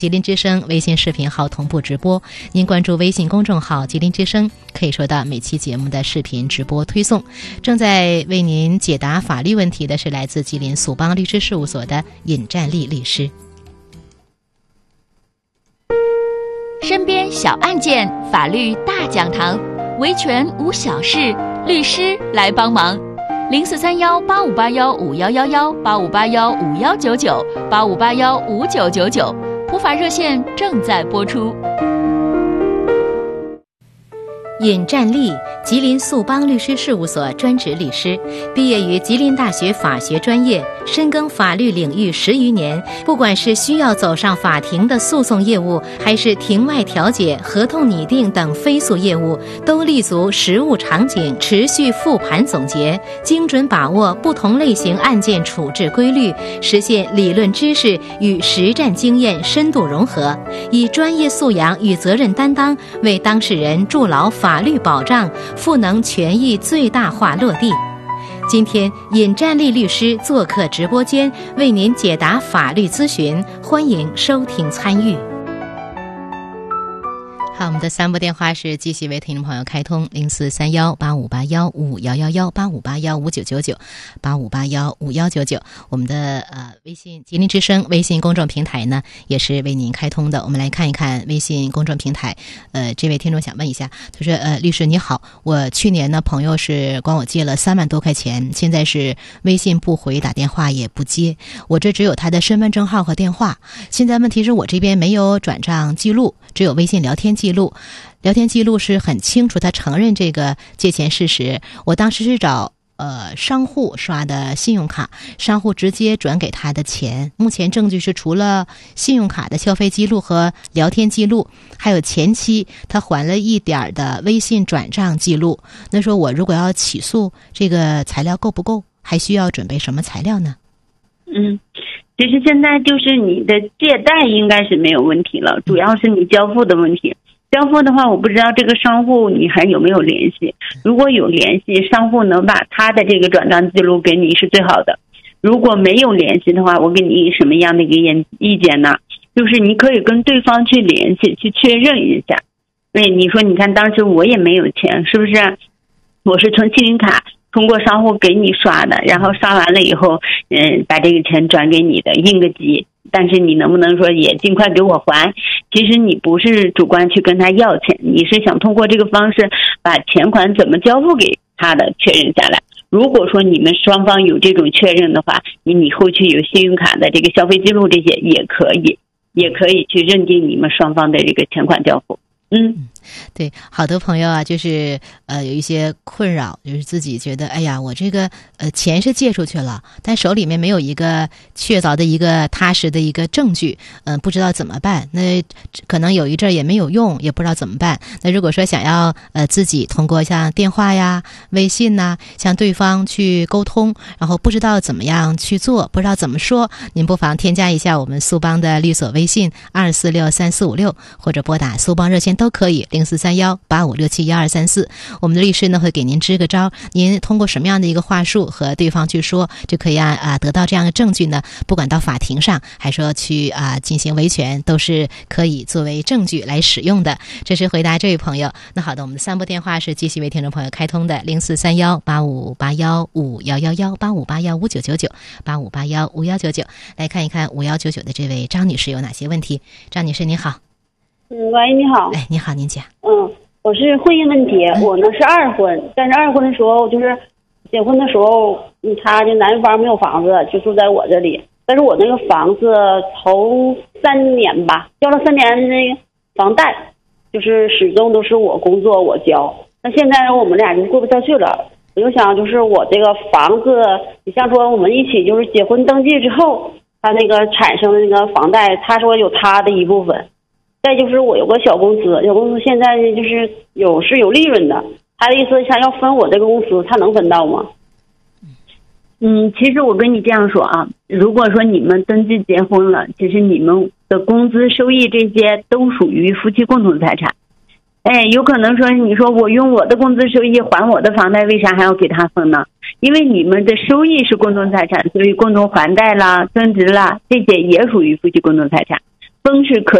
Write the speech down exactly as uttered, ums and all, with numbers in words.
吉林之声微信视频号同步直播，您关注微信公众号吉林之声，可以收到每期节目的视频直播推送。正在为您解答法律问题的是来自吉林苏邦律师事务所的尹占丽律师。 身边小案件，法律大讲堂，维权无小事，律师来帮忙。零四三幺八五八幺五幺幺幺八五八幺五幺九九八五八幺五九九九，普法热线正在播出。 尹占丽，吉林苏邦律师事务所专职律师，毕业于吉林大学法学专业，深耕法律领域十余年。不管是需要走上法庭的诉讼业务，还是庭外调解、合同拟定等非诉业务，都立足实务场景，持续复盘总结，精准把握不同类型案件处置规律，实现理论知识与实战经验深度融合，以专业素养与责任担当，为当事人筑牢法法律保障，赋能权益最大化落地。今天尹占丽律师做客直播间，为您解答法律咨询，欢迎收听参与。好，我们的三部电话是继续为听众朋友开通，零四三幺八五八幺五幺幺幺八五八幺五九九九八五八幺五幺九九。我们的呃微信吉林之声微信公众平台呢也是为您开通的。我们来看一看微信公众平台，呃，这位听众想问一下，他说呃律师你好，我去年呢朋友是管我借了三万多块钱，现在是微信不回，打电话也不接，我这只有他的身份证号和电话，现在问题是我这边没有转账记录，只有微信聊天记录。记录聊天记录是很清楚，他承认这个借钱事实。我当时是找呃商户刷的信用卡，商户直接转给他的钱。目前证据是除了信用卡的消费记录和聊天记录，还有前期他还了一点的微信转账记录。那说我如果要起诉，这个材料够不够？还需要准备什么材料呢？ 嗯。其实现在就是你的借贷应该是没有问题了，主要是你交付的问题。交付的话，我不知道这个商户你还有没有联系，如果有联系，商户能把他的这个转账记录给你是最好的。如果没有联系的话，我给你什么样的一个意见呢？就是你可以跟对方去联系，去确认一下。对，你说你看当时我也没有钱，是不是？我是从信用卡通过商户给你刷的，然后刷完了以后，嗯，把这个钱转给你的，应个急。但是你能不能说也尽快给我还？其实你不是主观去跟他要钱，你是想通过这个方式把钱款怎么交付给他的确认下来。如果说你们双方有这种确认的话，你你后续有信用卡的这个消费记录，这些也可以，也可以去认定你们双方的这个钱款交付。嗯， 对，好多朋友啊，就是呃有一些困扰，就是自己觉得，哎呀，我这个呃钱是借出去了，但手里面没有一个确凿的一个踏实的一个证据，嗯、呃，不知道怎么办。那可能有一阵也没有用，也不知道怎么办。那如果说想要呃自己通过像电话呀、微信呐，向对方去沟通，然后不知道怎么样去做，不知道怎么说，您不妨添加一下我们苏邦的律所微信二四六三四五六，或者拨打苏邦热线都可以，零四三幺八五六七幺二三四。我们的律师呢会给您支个招，您通过什么样的一个话术和对方去说，就可以啊啊得到这样的证据呢？不管到法庭上，还说去啊进行维权，都是可以作为证据来使用的。这是回答这位朋友。那好的，我们的三部电话是继续为听众朋友开通的，零四三幺八五八幺五幺幺幺八五八幺五九九九八五八幺五幺九九。来看一看五幺九九的这位张女士有哪些问题。张女士你好。 嗯，喂，你好。 哎，你好，您讲。 嗯，我是婚姻问题，我呢是二婚，但是二婚的时候就是结婚的时候，嗯，他的男方没有房子，就住在我这里。但是我那个房子头三年吧，交了三年那个房贷，就是始终都是我工作我交。那现在我们俩就过不下去了，我就想就是我这个房子，你像说我们一起就是结婚登记之后，他那个产生的那个房贷，他说有他的一部分。再就是我有个小公司，小公司现在就是有是有利润的，他的意思想要分我这个公司，他能分到吗？ 嗯，其实我跟你这样说啊，如果说你们登记结婚了，其实你们的工资收益这些都属于夫妻共同财产。哎，有可能说你说我用我的工资收益还我的房贷，为啥还要给他分呢？因为你们的收益是共同财产，所以共同还贷啦、增值啦，这些也属于夫妻共同财产。 风是可